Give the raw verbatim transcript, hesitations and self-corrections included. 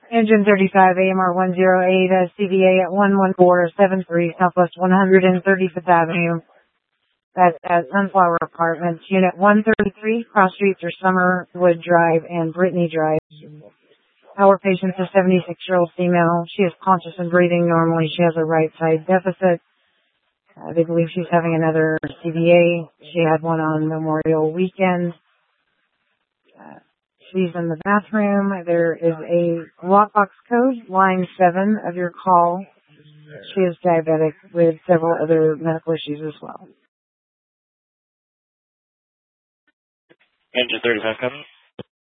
Engine thirty-five, A M R one oh eight, uh, C V A at one one four seven three, Southwest one hundred thirty-fifth Avenue. That's at Sunflower Apartments, Unit one thirty-three, cross streets are Summerwood Drive and Brittany Drive. Our patient's a seventy-six-year-old female. She is conscious and breathing normally. She has a right side deficit. Uh, they believe she's having another C V A. She had one on Memorial Weekend. Uh, she's in the bathroom. There is a lockbox code, line seven of your call. She is diabetic with several other medical issues as well. Engine thirty-five coming.